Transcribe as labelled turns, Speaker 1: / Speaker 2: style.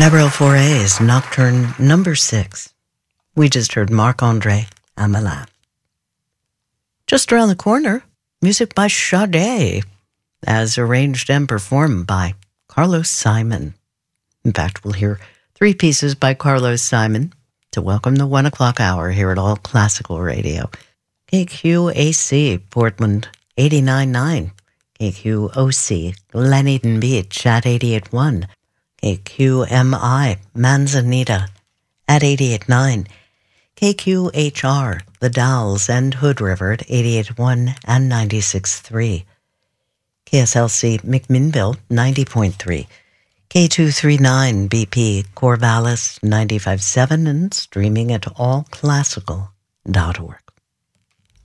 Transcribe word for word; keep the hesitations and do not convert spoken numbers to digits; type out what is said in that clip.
Speaker 1: Gabriel Fauré's Nocturne number six. We just heard Marc-André Amelin. Just around the corner, music by Sade, as arranged and performed by Carlos Simon. In fact, we'll hear three pieces by Carlos Simon to welcome the one o'clock hour here at All Classical Radio. K Q A C, Portland, eighty-nine point nine. K Q O C, Glen Beach at eighty-eight point one. K Q M I, Manzanita at eighty-eight point nine. K Q H R, The Dalles and Hood River at eighty-eight point one and ninety-six point three. K S L C McMinnville, ninety point three. K two thirty-nine B P Corvallis, ninety-five point seven, and streaming at all classical dot org.